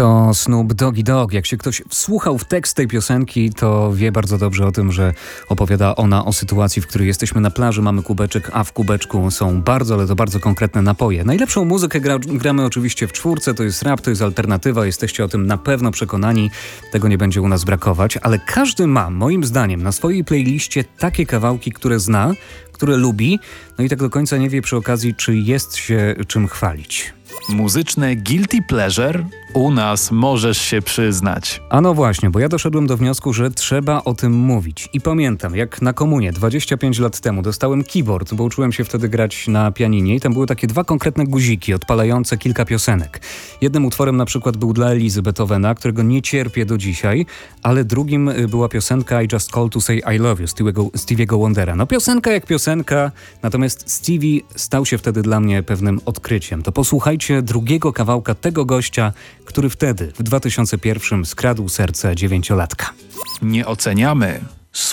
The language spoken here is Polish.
To Snoop Doggy Dogg. Jak się ktoś wsłuchał w tekst tej piosenki, to wie bardzo dobrze o tym, że opowiada ona o sytuacji, w której jesteśmy na plaży, mamy kubeczek, a w kubeczku są bardzo, ale to bardzo konkretne napoje. Najlepszą muzykę gramy oczywiście w czwórce, to jest rap, to jest alternatywa, jesteście o tym na pewno przekonani, tego nie będzie u nas brakować, ale każdy ma, moim zdaniem, na swojej playliście takie kawałki, które zna, które lubi, no i tak do końca nie wie przy okazji, czy jest się czym chwalić. Muzyczne guilty pleasure? U nas możesz się przyznać. A no właśnie, bo ja doszedłem do wniosku, że trzeba o tym mówić. I pamiętam, jak na komunie 25 lat temu dostałem keyboard, bo uczyłem się wtedy grać na pianinie i tam były takie dwa konkretne guziki odpalające kilka piosenek. Jednym utworem na przykład był dla Elizy Beethovena, którego nie cierpię do dzisiaj, ale drugim była piosenka I Just Called to Say I Love You Stevie'ego Wondera. No piosenka jak piosenka, natomiast Stevie stał się wtedy dla mnie pewnym odkryciem. To posłuchajcie drugiego kawałka tego gościa, który wtedy, w 2001 skradł serce 9-latka. Nie oceniamy,